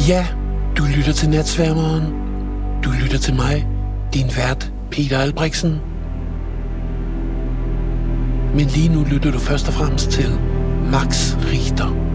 Ja, du lytter til Natsværmeren. Du lytter til mig, din vært, Peter Albrechtsen. Men lige nu lytter du først og fremmest til Max Richter.